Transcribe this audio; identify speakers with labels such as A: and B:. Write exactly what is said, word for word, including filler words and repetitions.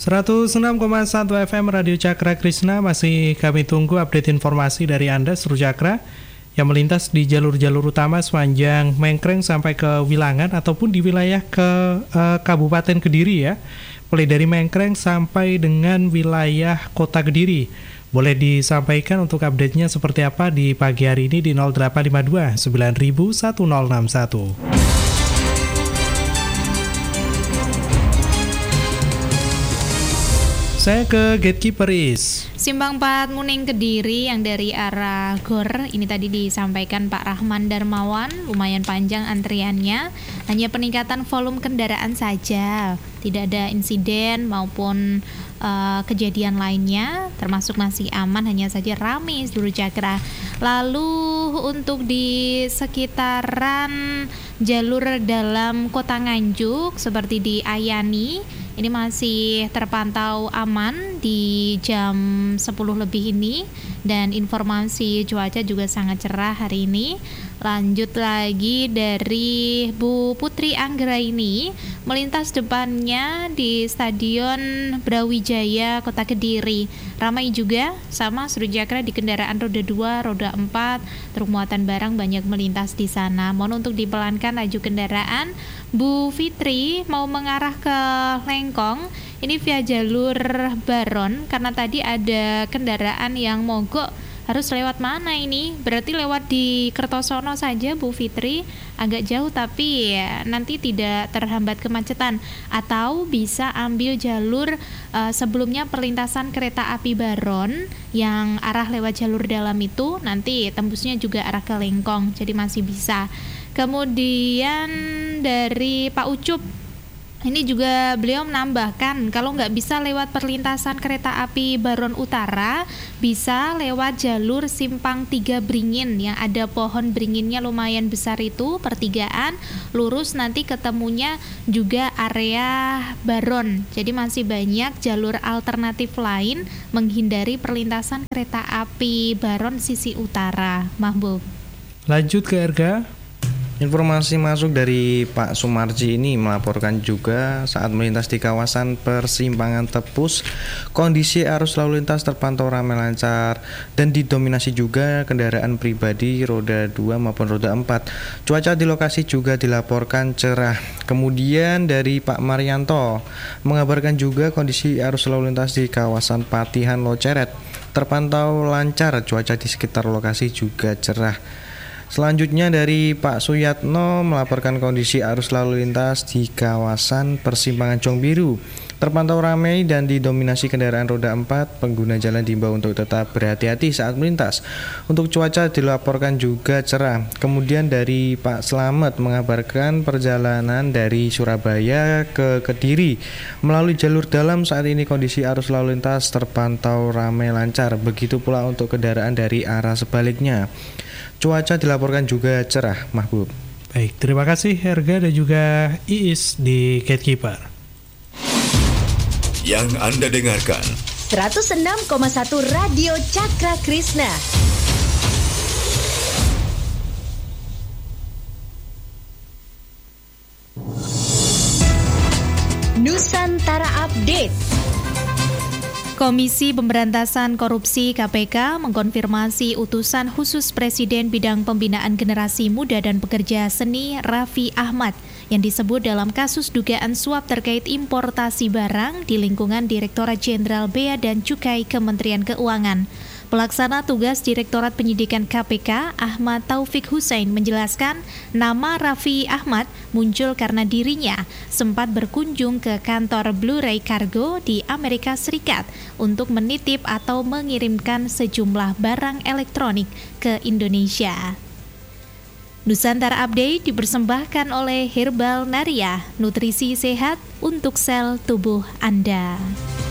A: seratus enam koma satu F M Radio Cakra Krishna, masih kami tunggu update informasi dari Anda seluruh Cakra yang melintas di jalur-jalur utama sepanjang Mengkreng sampai ke Wilangan ataupun di wilayah ke uh, Kabupaten Kediri ya. Mulai dari Mengkreng sampai dengan wilayah Kota Kediri. Boleh disampaikan untuk update-nya seperti apa di pagi hari ini di nol delapan lima dua sembilan nol nol satu nol enam satu. Saya ke Gatekeeper Is.
B: Simpang empat Muning Kediri yang dari arah Gor, ini tadi disampaikan Pak Rahman Darmawan, lumayan panjang antriannya, hanya peningkatan volume kendaraan saja, tidak ada insiden maupun uh, kejadian lainnya, termasuk masih aman, hanya saja ramai seluruh Cakra. Lalu untuk di sekitaran jalur dalam Kota Nganjuk seperti di Ayani, ini masih terpantau aman di jam sepuluh lebih ini, dan informasi cuaca juga sangat cerah hari ini. Lanjut lagi dari Bu Putri Anggra ini, melintas depannya di Stadion Brawijaya Kota Kediri. Ramai juga, sama seluruh Cakra di kendaraan roda dua, roda empat, truk muatan barang banyak melintas di sana. Mohon untuk dipelankan laju kendaraan. Bu Fitri mau mengarah ke Lengkong, ini via jalur Baron, karena tadi ada kendaraan yang mogok. Harus lewat mana ini? Berarti lewat di Kertosono saja Bu Fitri, agak jauh tapi ya, nanti tidak terhambat kemacetan. Atau bisa ambil jalur uh, sebelumnya perlintasan kereta api Baron yang arah lewat jalur dalam itu, nanti tembusnya juga arah ke Lengkong, jadi masih bisa. Kemudian dari Pak Ucup, ini juga beliau menambahkan kalau nggak bisa lewat perlintasan kereta api Baron Utara, bisa lewat jalur Simpang tiga Beringin yang ada pohon beringinnya lumayan besar itu, pertigaan, lurus nanti ketemunya juga area Baron. Jadi masih banyak jalur alternatif lain menghindari perlintasan kereta api Baron sisi utara. Mahbub.
A: Lanjut ke Erga.
C: Informasi masuk dari Pak Sumarji ini melaporkan juga saat melintas di kawasan persimpangan Tepus, kondisi arus lalu lintas terpantau ramai lancar dan didominasi juga kendaraan pribadi roda dua maupun roda empat. Cuaca di lokasi juga dilaporkan cerah. Kemudian dari Pak Marianto mengabarkan juga kondisi arus lalu lintas di kawasan Patihan Loceret terpantau lancar, cuaca di sekitar lokasi juga cerah. Selanjutnya dari Pak Suyatno melaporkan kondisi arus lalu lintas di kawasan persimpangan Jongbiru terpantau ramai dan didominasi kendaraan roda empat. Pengguna jalan diimbau untuk tetap berhati-hati saat melintas. Untuk cuaca dilaporkan juga cerah. Kemudian dari Pak Slamet mengabarkan perjalanan dari Surabaya ke Kediri melalui jalur dalam saat ini kondisi arus lalu lintas terpantau ramai lancar. Begitu pula untuk kendaraan dari arah sebaliknya. Cuaca dilaporkan juga cerah, Mahbub.
A: Baik, terima kasih Herga dan juga Iis di Gatekeeper.
D: Yang Anda dengarkan
E: seratus enam koma satu Radio Cakra Krishna. Nusantara Update.
B: Komisi Pemberantasan Korupsi K P K mengkonfirmasi utusan khusus Presiden bidang pembinaan generasi muda dan pekerja seni Raffi Ahmad yang disebut dalam kasus dugaan suap terkait importasi barang di lingkungan Direktorat Jenderal Bea dan Cukai Kementerian Keuangan. Pelaksana tugas Direktorat Penyidikan K P K, Ahmad Taufik Hussein, menjelaskan nama Raffi Ahmad muncul karena dirinya sempat berkunjung ke kantor Blu-ray Cargo di Amerika Serikat untuk menitip atau mengirimkan sejumlah barang elektronik ke Indonesia. Nusantara Update dipersembahkan oleh Herbal Naria, nutrisi sehat untuk sel tubuh Anda.